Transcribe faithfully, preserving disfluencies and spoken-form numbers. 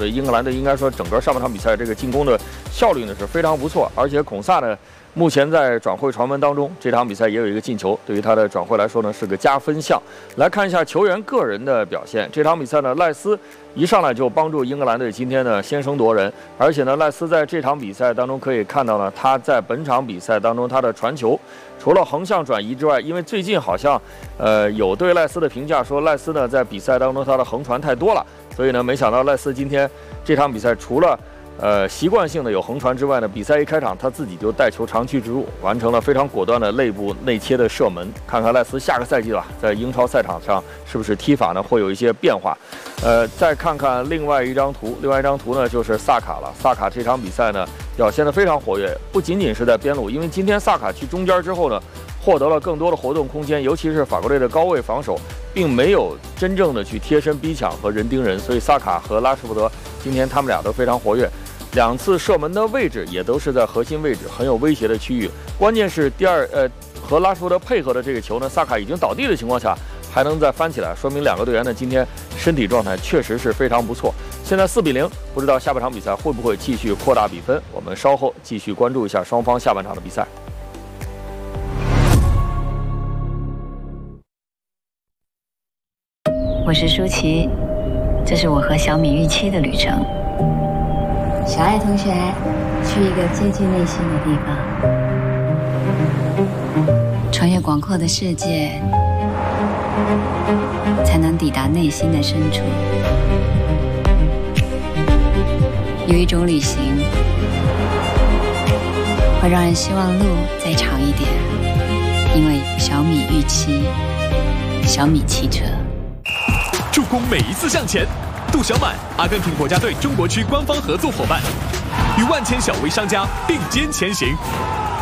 所以英格兰队应该说整个上半场比赛这个进攻的效率呢是非常不错，而且孔萨呢。 目前在转会传闻当中，这场比赛也有一个进球，对于他的转会来说呢是个加分项。来看一下球员个人的表现，这场比赛呢，赖斯一上来就帮助英格兰队今天呢先声夺人，而且呢，赖斯在这场比赛当中可以看到呢，他在本场比赛当中他的传球，除了横向转移之外，因为最近好像呃有对赖斯的评价说赖斯呢在比赛当中他的横传太多了，所以呢，没想到赖斯今天这场比赛除了 呃，习惯性的有横传之外呢，比赛一开场他自己就带球长驱直入，完成了非常果断的肋部内切的射门。看看赖斯下个赛季吧，在英超赛场上是不是踢法呢会有一些变化？呃，再看看另外一张图，另外一张图呢就是萨卡了。萨卡这场比赛呢表现得非常活跃，不仅仅是在边路，因为今天萨卡去中间之后呢，获得了更多的活动空间，尤其是法国队的高位防守，并没有真正的去贴身逼抢和人盯人，所以萨卡和拉什福德今天他们俩都非常活跃。 两次射门的位置也都是在核心位置，很有威胁的区域。关键是第二，呃，和拉什福德配合的这个球呢，萨卡已经倒地的情况下，还能再翻起来，说明两个队员呢今天身体状态确实是非常不错。现在四比零，不知道下半场比赛会不会继续扩大比分？我们稍后继续关注一下双方下半场的比赛。 我是舒淇，这是我和小米预期的旅程。 小爱同学，去一个接近内心的地方，穿越广阔的世界，才能抵达内心的深处。有一种旅行，会让人希望路再长一点，因为小米预期，小米汽车， 助攻每一次向前。 杜小满，阿根廷国家队中国区官方合作伙伴，与万千小微商家并肩前行。